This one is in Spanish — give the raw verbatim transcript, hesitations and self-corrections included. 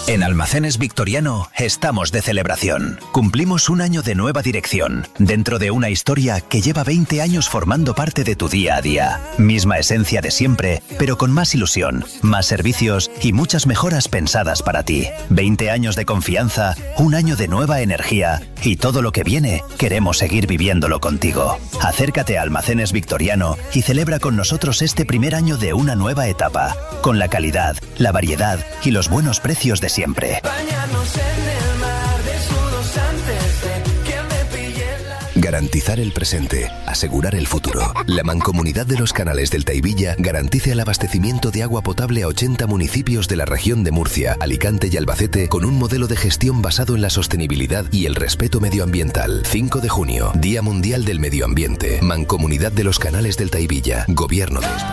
En Almacenes Victoriano estamos de celebración. Cumplimos un año de nueva dirección, dentro de una historia que lleva veinte años formando parte de tu día a día. Misma esencia de siempre, pero con más ilusión, más servicios y muchas mejoras pensadas para ti. veinte años de confianza, un año de nueva energía y todo lo que viene, queremos seguir viviéndolo contigo. Acércate a Almacenes Victoriano y celebra con nosotros este primer año de una nueva etapa, con la calidad, la variedad y los buenos precios de siempre. Garantizar el presente, asegurar el futuro. La Mancomunidad de los Canales del Taivilla garantiza el abastecimiento de agua potable a ochenta municipios de la región de Murcia, Alicante y Albacete con un modelo de gestión basado en la sostenibilidad y el respeto medioambiental. cinco de junio, Día Mundial del Medio Ambiente. Mancomunidad de los Canales del Taivilla. Gobierno de España.